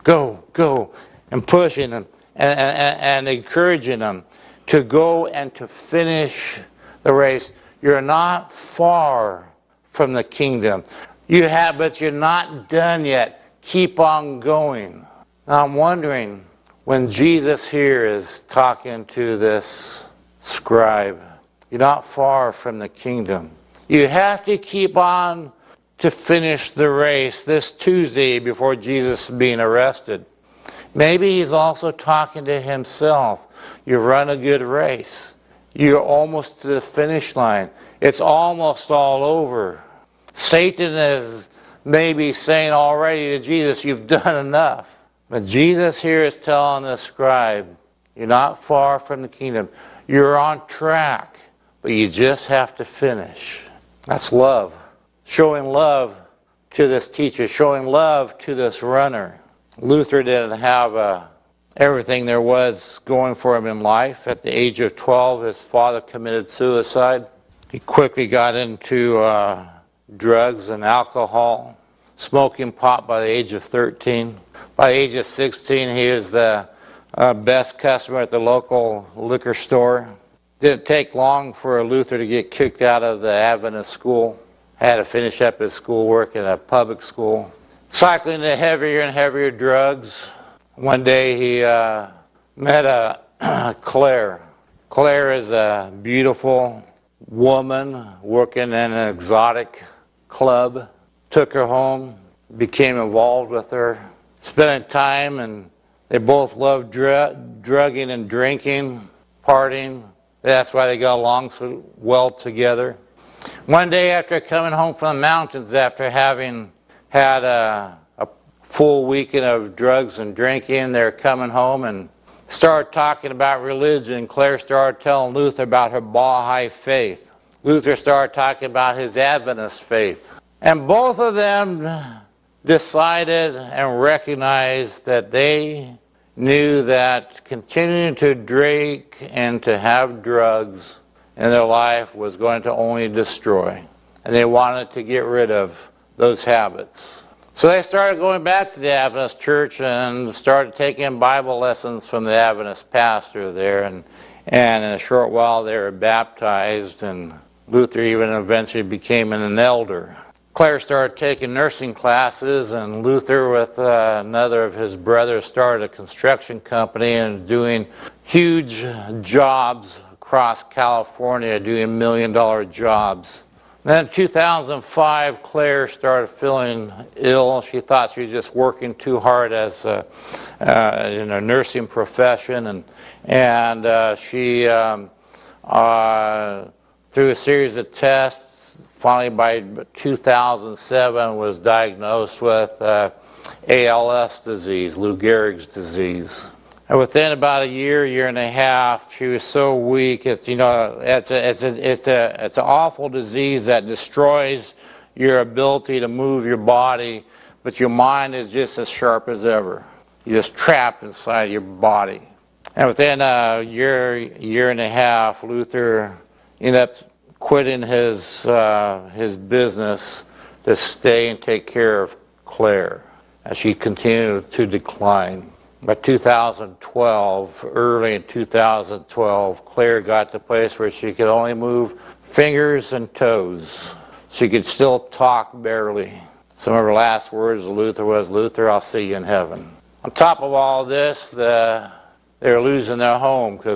Go, go, and pushing them and encouraging them to go and to finish the race. You're not far from the kingdom. But you're not done yet. Keep on going. Now I'm wondering, when Jesus here is talking to this scribe, you're not far from the kingdom. You have to keep on to finish the race this Tuesday before Jesus is being arrested. Maybe he's also talking to himself. You run a good race. You're almost to the finish line. It's almost all over. Satan is maybe saying already to Jesus, you've done enough. But Jesus here is telling the scribe, you're not far from the kingdom. You're on track, but you just have to finish. That's love. Showing love to this teacher, showing love to this runner. Luther didn't have everything there was going for him in life. At the age of 12, his father committed suicide. He quickly got into drugs and alcohol, smoking pot by the age of 13. By the age of 16, he was the best customer at the local liquor store. Didn't take long for Luther to get kicked out of the Adventist school. Had to finish up his schoolwork in a public school. Cycling to heavier and heavier drugs. One day he met Claire. Claire is a beautiful woman working in an exotic club. Took her home, became involved with her, spending time, and they both loved drugging and drinking, partying. That's why they got along so well together. One day after coming home from the mountains, after having had a full weekend of drugs and drinking, they're coming home and started talking about religion. Claire started telling Luther about her Baha'i faith. Luther started talking about his Adventist faith. And both of them decided and recognized that they knew that continuing to drink and to have drugs in their life was going to only destroy. And they wanted to get rid of those habits. So they started going back to the Adventist church and started taking Bible lessons from the Adventist pastor there. And in a short while they were baptized, and Luther even eventually became an elder. Claire started taking nursing classes, and Luther, with another of his brothers, started a construction company and doing huge jobs across California, doing $1 million jobs. Then in 2005, Claire started feeling ill. She thought she was just working too hard as in a nursing profession, and she, through a series of tests, finally by 2007 was diagnosed with ALS disease, Lou Gehrig's disease. And within about a year and a half, she was so weak. It's an awful disease that destroys your ability to move your body, but your mind is just as sharp as ever. You're just trapped inside your body. And within a year and a half, Luther ended up quitting his business to stay and take care of Claire as she continued to decline. By 2012, early in 2012, Claire got to the place where she could only move fingers and toes. She could still talk barely. Some of her last words to Luther was, "Luther, I'll see you in heaven." On top of all this, they were losing their home because